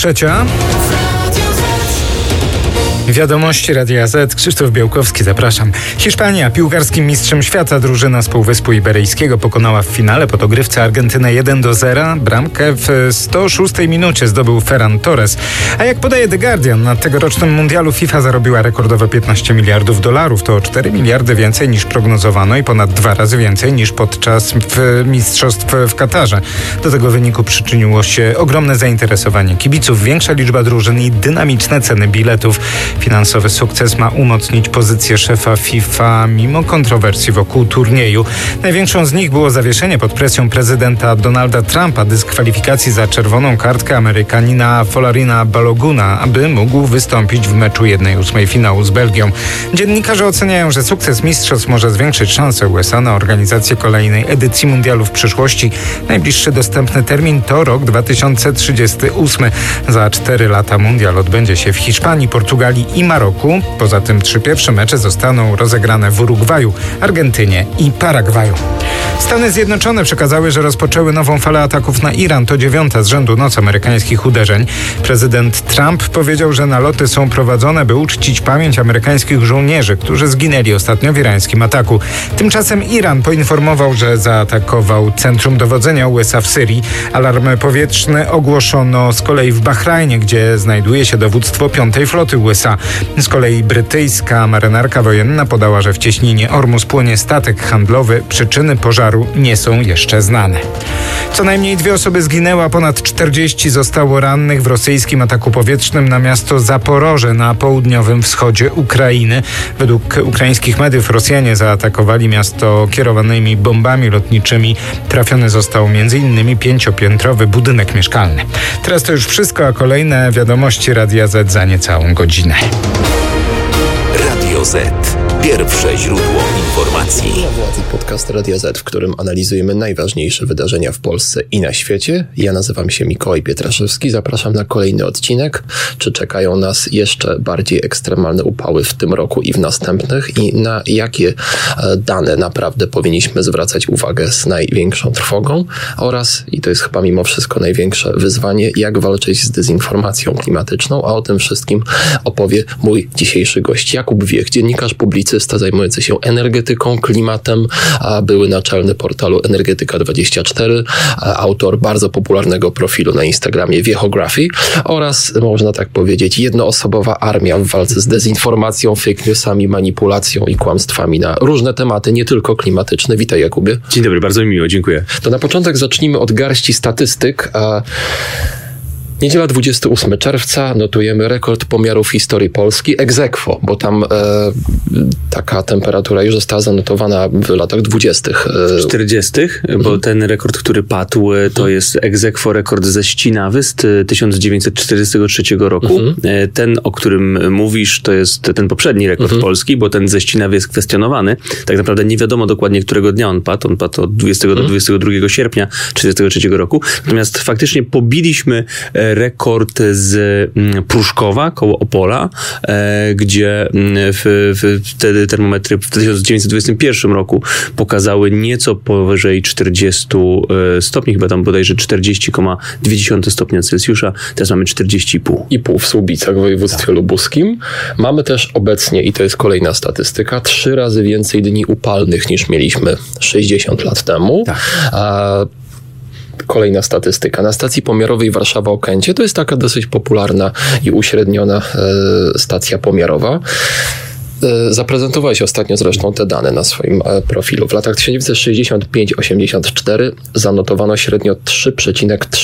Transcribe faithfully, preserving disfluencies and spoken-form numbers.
trzecia. Wiadomości Radia Z. Krzysztof Białkowski, zapraszam. Hiszpania piłkarskim mistrzem świata. Drużyna z Półwyspu Iberyjskiego pokonała w finale po dogrywce Argentynę jeden do zera. Bramkę w sto szóstej minucie zdobył Ferran Torres. A jak podaje The Guardian, na tegorocznym mundialu FIFA zarobiła rekordowe piętnaście miliardów dolarów. To o cztery miliardy więcej niż prognozowano i ponad dwa razy więcej niż podczas mistrzostw w Katarze. Do tego wyniku przyczyniło się ogromne zainteresowanie kibiców, większa liczba drużyn i dynamiczne ceny biletów. Finansowy sukces ma umocnić pozycję szefa FIFA mimo kontrowersji wokół turnieju. Największą z nich było zawieszenie pod presją prezydenta Donalda Trumpa dyskwalifikacji za czerwoną kartkę Amerykanina Folarina Baloguna, aby mógł wystąpić w meczu jednej ósmej finału z Belgią. Dziennikarze oceniają, że sukces mistrzostw może zwiększyć szanse U S A na organizację kolejnej edycji mundialu w przyszłości. Najbliższy dostępny termin to rok dwa tysiące trzydziesty ósmy. Za cztery lata mundial odbędzie się w Hiszpanii, Portugalii i Maroku. Poza tym trzy pierwsze mecze zostaną rozegrane w Urugwaju, Argentynie i Paragwaju. Stany Zjednoczone przekazały, że rozpoczęły nową falę ataków na Iran. To dziewiąta z rzędu noc amerykańskich uderzeń. Prezydent Trump powiedział, że naloty są prowadzone, by uczcić pamięć amerykańskich żołnierzy, którzy zginęli ostatnio w irańskim ataku. Tymczasem Iran poinformował, że zaatakował centrum dowodzenia U S A w Syrii. Alarm powietrzny ogłoszono z kolei w Bahrajnie, gdzie znajduje się dowództwo piątej floty U S A. Z kolei brytyjska marynarka wojenna podała, że w cieśninie Ormus płonie statek handlowy. Przyczyny pożaru nie są jeszcze znane. Co najmniej dwie osoby zginęły, a ponad czterdzieści zostało rannych w rosyjskim ataku powietrznym na miasto Zaporoże na południowym wschodzie Ukrainy. Według ukraińskich mediów Rosjanie zaatakowali miasto kierowanymi bombami lotniczymi. Trafiony został między innymi pięciopiętrowy budynek mieszkalny. Teraz to już wszystko, a kolejne wiadomości Radia Z za niecałą godzinę. Radio Z. Pierwsze źródło informacji. Podcast Radia Z, w którym analizujemy najważniejsze wydarzenia w Polsce i na świecie. Ja nazywam się Mikołaj Pietraszewski. Zapraszam na kolejny odcinek. Czy czekają nas jeszcze bardziej ekstremalne upały w tym roku i w następnych? I na jakie dane naprawdę powinniśmy zwracać uwagę z największą trwogą? Oraz, i to jest chyba mimo wszystko największe wyzwanie, jak walczyć z dezinformacją klimatyczną? A o tym wszystkim opowie mój dzisiejszy gość Jakub Wiech, dziennikarz, publicysta zajmujący się energetyką, klimatem, a były naczelny portalu Energetyka dwadzieścia cztery, autor bardzo popularnego profilu na Instagramie Wiechography oraz, można tak powiedzieć, jednoosobowa armia w walce z dezinformacją, fake newsami, manipulacją i kłamstwami na różne tematy, nie tylko klimatyczne. Witaj, Jakubie. Dzień dobry, bardzo mi miło, dziękuję. To na początek zacznijmy od garści statystyk. A Niedziela dwudziestego ósmego czerwca, notujemy rekord pomiarów w historii Polski, ex aequo, bo tam e, taka temperatura już została zanotowana w latach dwudziestych. E. czterdziestych, mhm. Bo ten rekord, który padł, to jest ex aequo rekord ze Ścinawy z tysiąc dziewięćset czterdziestego trzeciego roku. Mhm. Ten, o którym mówisz, to jest ten poprzedni rekord mhm. polski, bo ten ze Ścinawy jest kwestionowany. Tak naprawdę nie wiadomo dokładnie, którego dnia on padł. On padł od dwudziestego mhm. do dwudziestego drugiego sierpnia czterdziestego trzeciego roku. Natomiast faktycznie pobiliśmy rekord z Pruszkowa koło Opola, e, gdzie w, w, wtedy termometry w tysiąc dziewięćset dwudziestym pierwszym roku pokazały nieco powyżej czterdziestu stopni, chyba tam bodajże czterdzieści przecinek dwa stopnia Celsjusza, teraz mamy czterdzieści i pół. I pół w Słubicach w województwie tak. lubuskim. Mamy też obecnie, i to jest kolejna statystyka, trzy razy więcej dni upalnych niż mieliśmy sześćdziesiąt lat temu. Tak. A Kolejna statystyka. Na stacji pomiarowej Warszawa-Okęcie, to jest taka dosyć popularna i uśredniona e, stacja pomiarowa. E, zaprezentowałeś ostatnio zresztą te dane na swoim e, profilu. W latach tysiąc dziewięćset sześćdziesiąt pięć do osiemdziesiąt cztery zanotowano średnio trzy przecinek trzy